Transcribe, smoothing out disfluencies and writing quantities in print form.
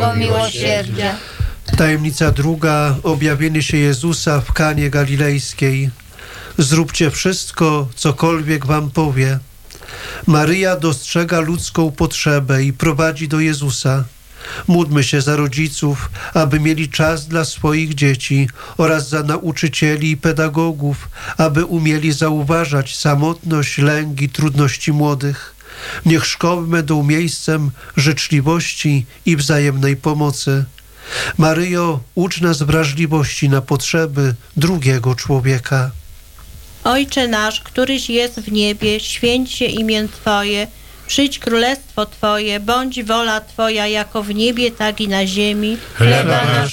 Matko miłosierdzia. Tajemnica druga. Objawienie się Jezusa w Kanie Galilejskiej. Zróbcie wszystko, cokolwiek wam powie. Maryja dostrzega ludzką potrzebę i prowadzi do Jezusa. Módlmy się za rodziców, aby mieli czas dla swoich dzieci oraz za nauczycieli i pedagogów, aby umieli zauważać samotność, lęk i trudności młodych. Niech szkoły będą miejscem życzliwości i wzajemnej pomocy. Maryjo, ucz nas wrażliwości na potrzeby drugiego człowieka. Ojcze nasz, któryś jest w niebie, święć się imię Twoje, przyjdź królestwo Twoje, bądź wola Twoja jako w niebie, tak i na ziemi. Chleba nasz